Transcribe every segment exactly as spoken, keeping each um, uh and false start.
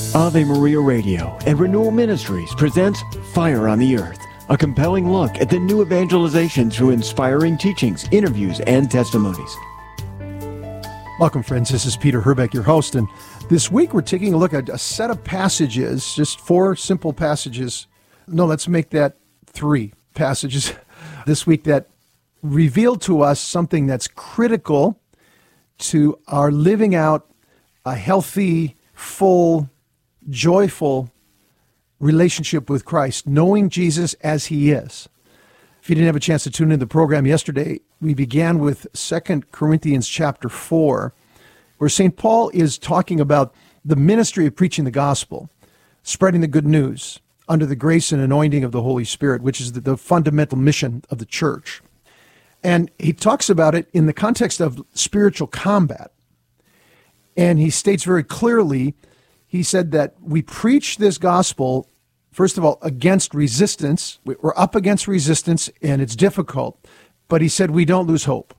Ave Maria Radio and Renewal Ministries presents Fire on the Earth, a compelling look at the new evangelization through inspiring teachings, interviews, and testimonies. Welcome, friends. This is Peter Herbeck, your host, and this week we're taking a look at a set of passages, just four simple passages. No, let's make that three passages this week that reveal to us something that's critical to our living out a healthy, full, joyful relationship with Christ, knowing Jesus as he is. If you didn't have a chance to tune in the program yesterday, we began with Second Corinthians chapter four, where Saint Paul is talking about the ministry of preaching the gospel, spreading the good news under the grace and anointing of the Holy Spirit, which is the, the fundamental mission of the church. And he talks about it in the context of spiritual combat. And he states very clearly, he said that we preach this gospel, first of all, against resistance. We're up against resistance, and it's difficult. But he said we don't lose hope.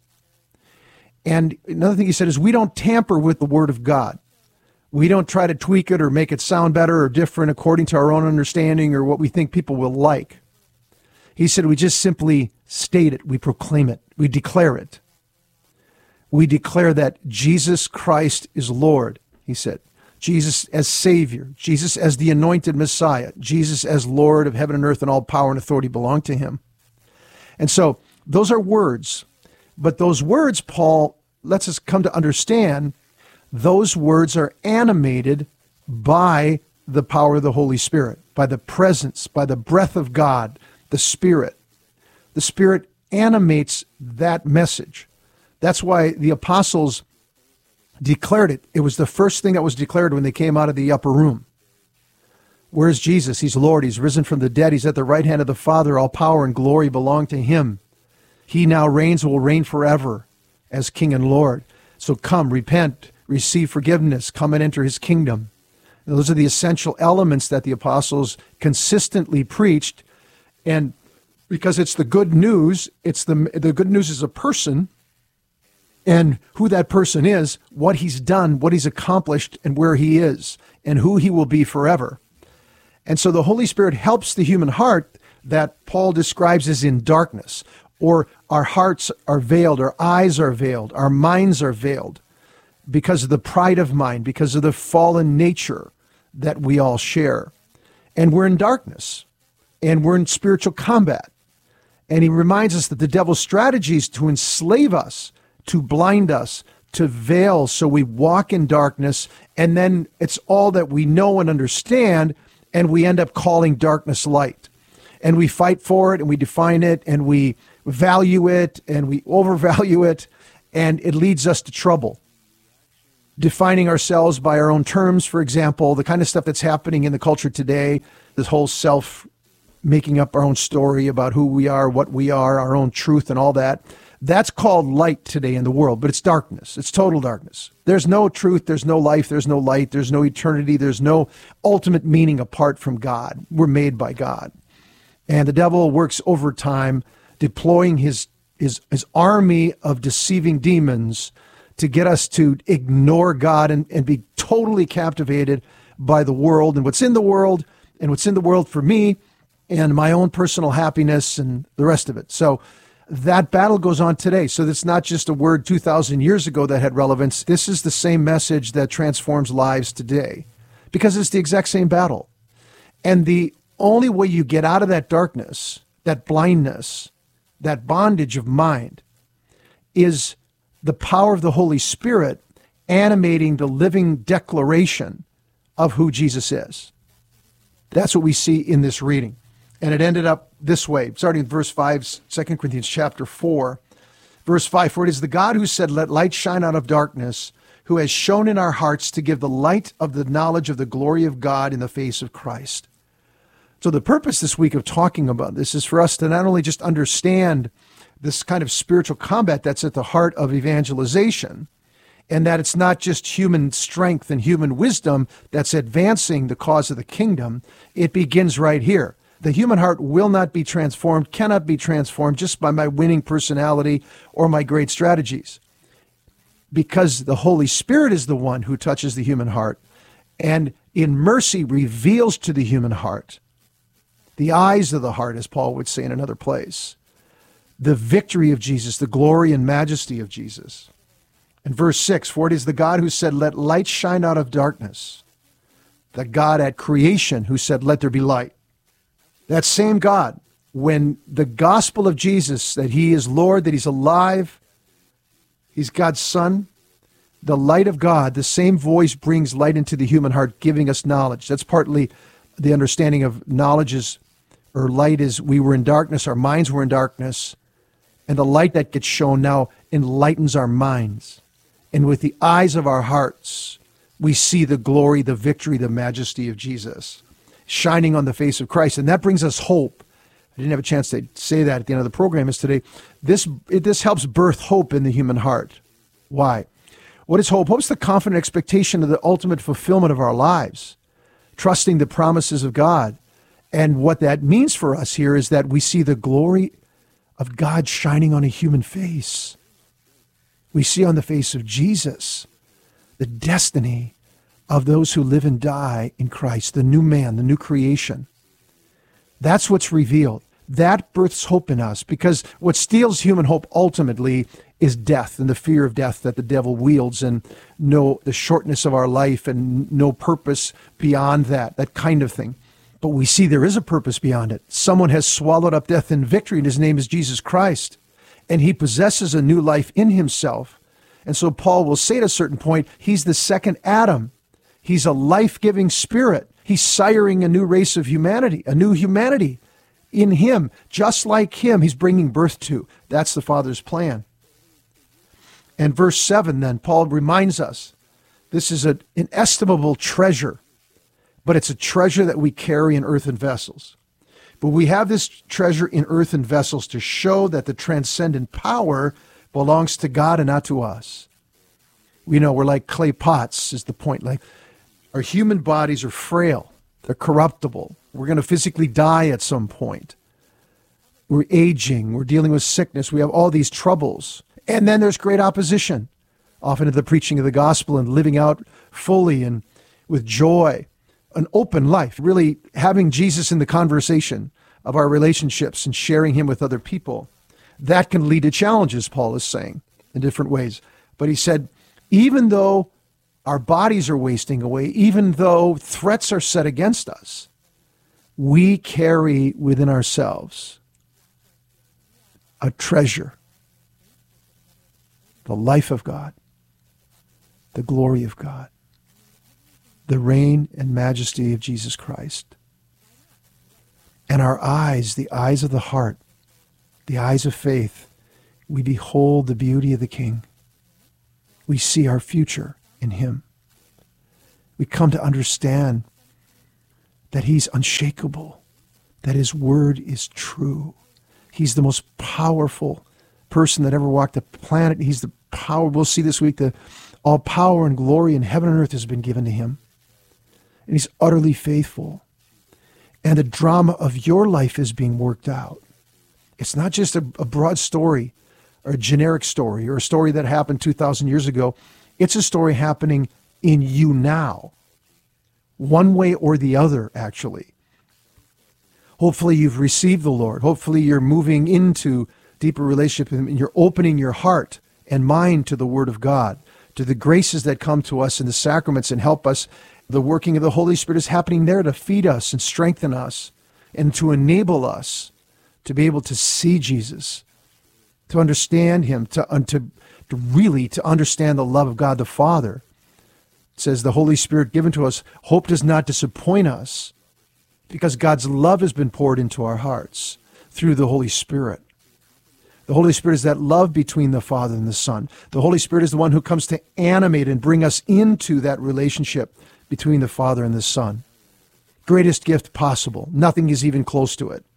And another thing he said is we don't tamper with the Word of God. We don't try to tweak it or make it sound better or different according to our own understanding or what we think people will like. He said we just simply state it. We proclaim it. We declare it. We declare that Jesus Christ is Lord, he said. Jesus as Savior, Jesus as the anointed Messiah, Jesus as Lord of heaven and earth, and all power and authority belong to him. And so those are words, but those words, Paul lets us come to understand, those words are animated by the power of the Holy Spirit, by the presence, by the breath of God, the Spirit. The Spirit animates that message. That's why the apostles declared it. It was the first thing that was declared when they came out of the upper room. Where's Jesus? He's Lord. He's risen from the dead. He's at the right hand of the Father. All power and glory belong to him. He now reigns and will reign forever as King and Lord. So come, repent, receive forgiveness, come and enter his kingdom. And those are the essential elements that the apostles consistently preached. And because it's the good news, it's the, the good news is a person, and who that person is, what he's done, what he's accomplished, and where he is, and who he will be forever. And so the Holy Spirit helps the human heart that Paul describes as in darkness, or our hearts are veiled, our eyes are veiled, our minds are veiled, because of the pride of mind, because of the fallen nature that we all share. And we're in darkness, and we're in spiritual combat. And he reminds us that the devil's strategy is to enslave us, to blind us, to veil, so we walk in darkness, and then it's all that we know and understand, and we end up calling darkness light. And we fight for it, and we define it, and we value it, and we overvalue it, and it leads us to trouble. Defining ourselves by our own terms, for example, the kind of stuff that's happening in the culture today, this whole self making up our own story about who we are, what we are, our own truth, and all that. That's called light today in the world, but it's darkness. It's total darkness. There's no truth, there's no life, there's no light, there's no eternity, there's no ultimate meaning apart from God. We're made by God. And the devil works overtime, deploying his, his, his army of deceiving demons to get us to ignore God and, and be totally captivated by the world and what's in the world, and what's in the world for me, and my own personal happiness and the rest of it. So that battle goes on today. So it's not just a word two thousand years ago that had relevance. This is the same message that transforms lives today, because it's the exact same battle. And the only way you get out of that darkness, that blindness, that bondage of mind, is the power of the Holy Spirit animating the living declaration of who Jesus is. That's what we see in this reading. And it ended up this way, starting in verse five, Second Corinthians chapter four. Verse five, for it is the God who said, let light shine out of darkness, who has shone in our hearts to give the light of the knowledge of the glory of God in the face of Christ. So the purpose this week of talking about this is for us to not only just understand this kind of spiritual combat that's at the heart of evangelization, and that it's not just human strength and human wisdom that's advancing the cause of the kingdom. It begins right here. The human heart will not be transformed, cannot be transformed just by my winning personality or my great strategies. Because the Holy Spirit is the one who touches the human heart and in mercy reveals to the human heart, the eyes of the heart, as Paul would say in another place, the victory of Jesus, the glory and majesty of Jesus. In verse six, for it is the God who said, let light shine out of darkness, the God at creation who said, let there be light. That same God, when the gospel of Jesus, that he is Lord, that he's alive, he's God's Son, the light of God, the same voice brings light into the human heart, giving us knowledge. That's partly the understanding of knowledge is, or light is, we were in darkness, our minds were in darkness, and the light that gets shown now enlightens our minds. And with the eyes of our hearts, we see the glory, the victory, the majesty of Jesus shining on the face of Christ. And that brings us hope. I didn't have a chance to say that at the end of the program is today. This, it, this helps birth hope in the human heart. Why? What is hope? Hope is the confident expectation of the ultimate fulfillment of our lives, trusting the promises of God. And what that means for us here is that we see the glory of God shining on a human face. We see on the face of Jesus the destiny of those who live and die in Christ, the new man, the new creation. That's what's revealed. That births hope in us, because what steals human hope ultimately is death and the fear of death that the devil wields, and no, the shortness of our life and no purpose beyond that, that kind of thing. But we see there is a purpose beyond it. Someone has swallowed up death in victory, and his name is Jesus Christ. And he possesses a new life in himself. And so Paul will say at a certain point, he's the second Adam. He's a life-giving spirit. He's siring a new race of humanity, a new humanity in him. Just like him, he's bringing birth to. That's the Father's plan. And verse seven then, Paul reminds us, this is an inestimable treasure, but it's a treasure that we carry in earthen vessels. But we have this treasure in earthen vessels to show that the transcendent power belongs to God and not to us. We know we're like clay pots, is the point. Like, our human bodies are frail. They're corruptible. We're going to physically die at some point. We're aging. We're dealing with sickness. We have all these troubles. And then there's great opposition, often to the preaching of the gospel and living out fully and with joy, an open life, really having Jesus in the conversation of our relationships and sharing him with other people. That can lead to challenges, Paul is saying, in different ways. But he said, even though our bodies are wasting away, even though threats are set against us, we carry within ourselves a treasure, the life of God, the glory of God, the reign and majesty of Jesus Christ. And our eyes, the eyes of the heart, the eyes of faith, we behold the beauty of the King. We see our future in him. We come to understand that he's unshakable, that his word is true. He's the most powerful person that ever walked the planet. He's the power. We'll see this week that all power and glory in heaven and earth has been given to him. And he's utterly faithful. And the drama of your life is being worked out. It's not just a, a broad story or a generic story or a story that happened two thousand years ago. It's a story happening in you now, one way or the other, actually. Hopefully you've received the Lord. Hopefully you're moving into deeper relationship with him, and you're opening your heart and mind to the Word of God, to the graces that come to us in the sacraments and help us. The working of the Holy Spirit is happening there to feed us and strengthen us and to enable us to be able to see Jesus, to understand him, to, to, to really to understand the love of God the Father. It says the Holy Spirit given to us, hope does not disappoint us because God's love has been poured into our hearts through the Holy Spirit. The Holy Spirit is that love between the Father and the Son. The Holy Spirit is the one who comes to animate and bring us into that relationship between the Father and the Son. Greatest gift possible. Nothing is even close to it.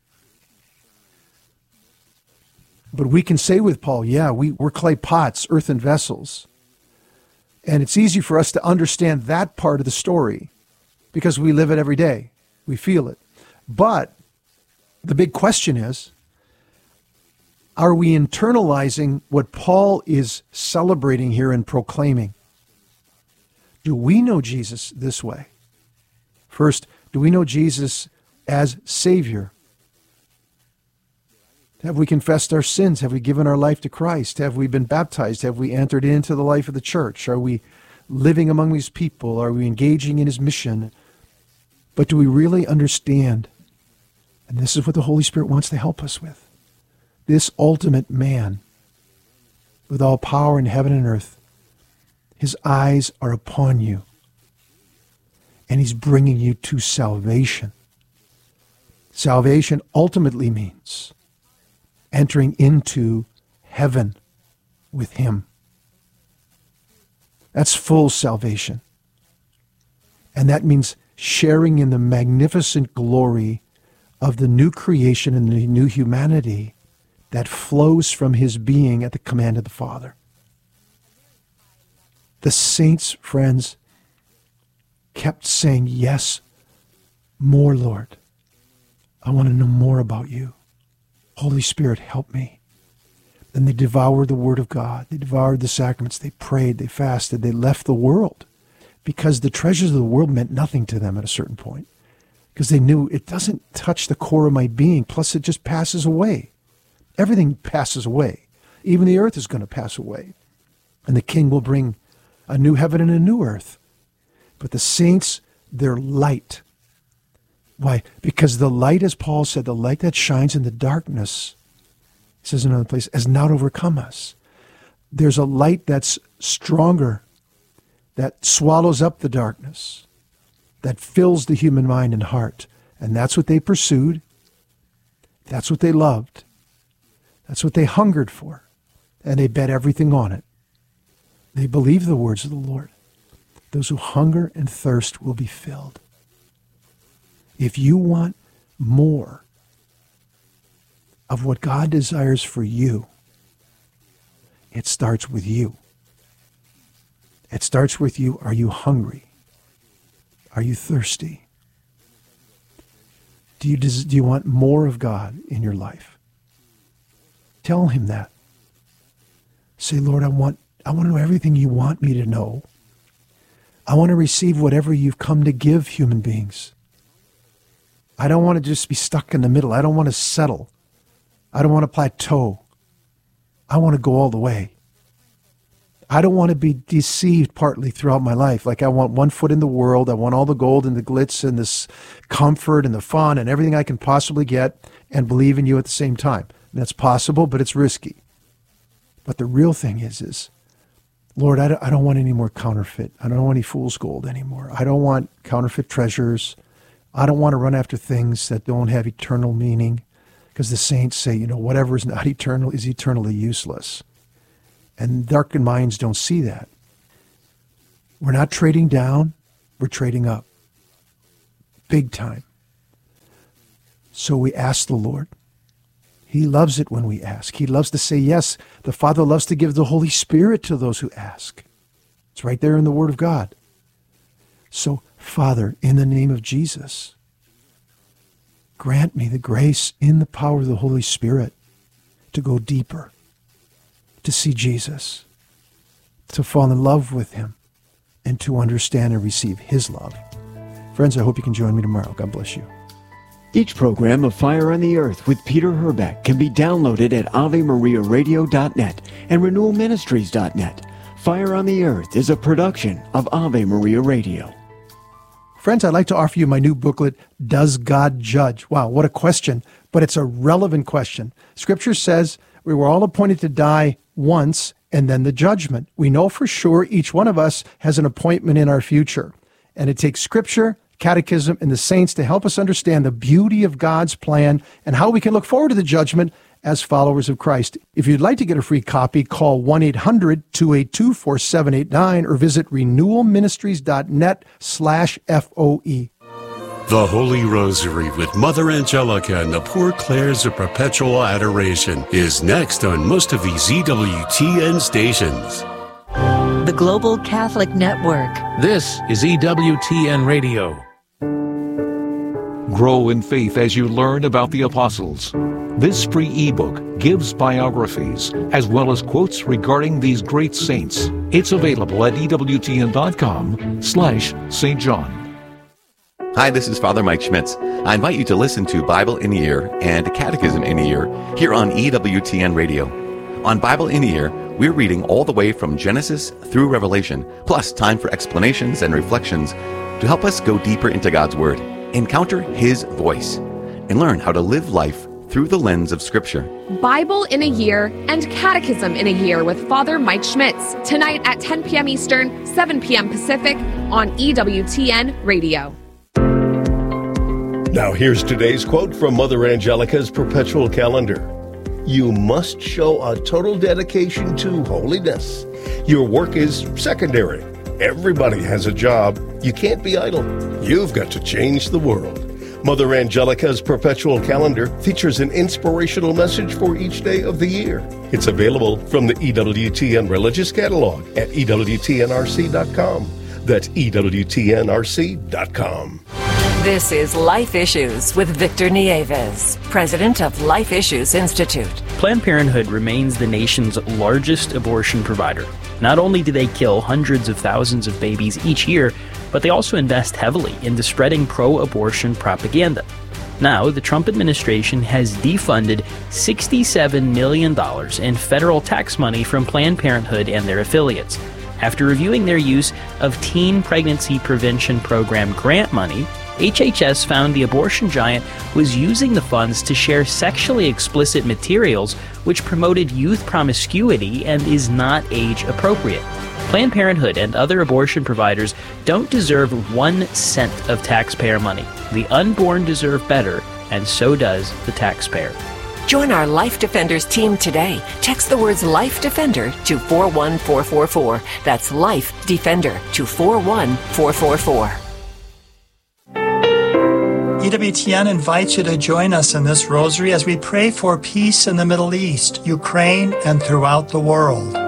But we can say with Paul, yeah, we, we're clay pots, earthen vessels. And it's easy for us to understand that part of the story because we live it every day. We feel it. But the big question is, are we internalizing what Paul is celebrating here and proclaiming? Do we know Jesus this way? First, do we know Jesus as Savior? Have we confessed our sins? Have we given our life to Christ? Have we been baptized? Have we entered into the life of the church? Are we living among these people? Are we engaging in his mission? But do we really understand? And this is what the Holy Spirit wants to help us with. This ultimate man, with all power in heaven and earth, his eyes are upon you. And he's bringing you to salvation. Salvation ultimately means entering into heaven with him. That's full salvation. And that means sharing in the magnificent glory of the new creation and the new humanity that flows from his being at the command of the Father. The saints, friends, kept saying, yes, more, Lord. I want to know more about you. Holy Spirit, help me. Then they devoured the Word of God. They devoured the sacraments. They prayed. They fasted. They left the world because the treasures of the world meant nothing to them at a certain point, because they knew it doesn't touch the core of my being. Plus, it just passes away. Everything passes away. Even the earth is going to pass away. And the King will bring a new heaven and a new earth. But the saints, they're light. Why? Because the light, as Paul said, the light that shines in the darkness, he says in another place, has not overcome us. There's a light that's stronger, that swallows up the darkness, that fills the human mind and heart. And that's what they pursued. That's what they loved. That's what they hungered for. And they bet everything on it. They believe the words of the Lord. Those who hunger and thirst will be filled. If you want more of what God desires for you, it starts with you. It starts with you. Are you hungry? Are you thirsty? Do you, do you want more of God in your life? Tell him that. Say, Lord, I want, I want to know everything you want me to know. I want to receive whatever you've come to give human beings. I don't want to just be stuck in the middle. I don't want to settle. I don't want to plateau. I want to go all the way. I don't want to be deceived partly throughout my life. Like I want one foot in the world. I want all the gold and the glitz and this comfort and the fun and everything I can possibly get and believe in you at the same time. And that's possible, but it's risky. But the real thing is, is Lord, I don't, I don't want any more counterfeit. I don't want any fool's gold anymore. I don't want counterfeit treasures. I don't want to run after things that don't have eternal meaning, because the saints say, you know, whatever is not eternal is eternally useless. And darkened minds don't see that. We're not trading down, we're trading up. Big time. So we ask the Lord. He loves it when we ask. He loves to say yes. The Father loves to give the Holy Spirit to those who ask. It's right there in the Word of God. So, Father, in the name of Jesus, grant me the grace in the power of the Holy Spirit to go deeper, to see Jesus, to fall in love with him, and to understand and receive his love. Friends, I hope you can join me tomorrow. God bless you. Each program of Fire on the Earth with Peter Herbeck can be downloaded at ave maria radio dot net and renewal ministries dot net. Fire on the Earth is a production of Ave Maria Radio. Friends, I'd like to offer you my new booklet, Does God Judge? Wow, what a question, but it's a relevant question. Scripture says we were all appointed to die once and then the judgment. We know for sure each one of us has an appointment in our future. And it takes Scripture, Catechism, and the saints to help us understand the beauty of God's plan and how we can look forward to the judgment as followers of Christ. If you'd like to get a free copy, call one eight hundred two eight two four seven eight nine or visit renewal ministries dot net slash F O E. The Holy Rosary with Mother Angelica and the Poor Clares of Perpetual Adoration is next on most of these E W T N stations. The Global Catholic Network. This is E W T N Radio. Grow in faith as you learn about the apostles, This free ebook gives biographies as well as quotes regarding these great saints. It's available at ewtn.com slash Saint John. Hi, this is Father Mike Schmitz. I invite you to listen to Bible in a Year and Catechism in a Year here on E W T N Radio. On Bible in a Year, we're reading all the way from Genesis through Revelation, plus time for explanations and reflections to help us go deeper into God's Word, encounter His voice, and learn how to live life through the lens of Scripture. Bible in a Year and Catechism in a Year with Father Mike Schmitz, tonight at ten p.m. Eastern, seven p.m. Pacific on E W T N Radio. Now here's today's quote from Mother Angelica's Perpetual Calendar. You must show a total dedication to holiness. Your work is secondary. Everybody has a job. You can't be idle. You've got to change the world. Mother Angelica's Perpetual Calendar features an inspirational message for each day of the year. It's available from the E W T N Religious Catalog at E W T N R C dot com. That's E W T N R C dot com. This is Life Issues with Victor Nieves, president of Life Issues Institute. Planned Parenthood remains the nation's largest abortion provider. Not only do they kill hundreds of thousands of babies each year, but they also invest heavily into spreading pro-abortion propaganda. Now, the Trump administration has defunded sixty-seven million dollars in federal tax money from Planned Parenthood and their affiliates. After reviewing their use of Teen Pregnancy Prevention Program grant money, H H S found the abortion giant was using the funds to share sexually explicit materials which promoted youth promiscuity and is not age appropriate. Planned Parenthood and other abortion providers don't deserve one cent of taxpayer money. The unborn deserve better, and so does the taxpayer. Join our Life Defenders team today. Text the words Life Defender to four one four four four. That's Life Defender to four one four four four. E W T N invites you to join us in this rosary as we pray for peace in the Middle East, Ukraine, and throughout the world.